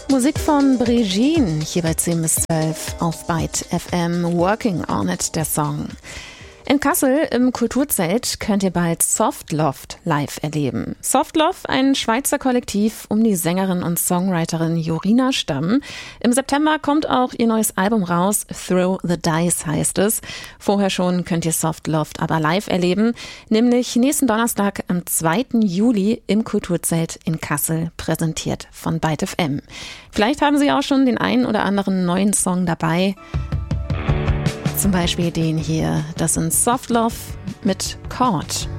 Musik von Brigitte, hier bei 10 bis 12 auf Byte FM, Working on It, der Song. In Kassel im Kulturzelt könnt ihr bald Softloft live erleben. Softloft, ein Schweizer Kollektiv um die Sängerin und Songwriterin Jorina Stamm. Im September kommt auch ihr neues Album raus, Throw the Dice heißt es. Vorher schon könnt ihr Softloft aber live erleben, nämlich nächsten Donnerstag am 2. Juli im Kulturzelt in Kassel, präsentiert von Byte FM. Vielleicht haben Sie auch schon den einen oder anderen neuen Song dabei. Zum Beispiel den hier, das sind Softloft mit Chord.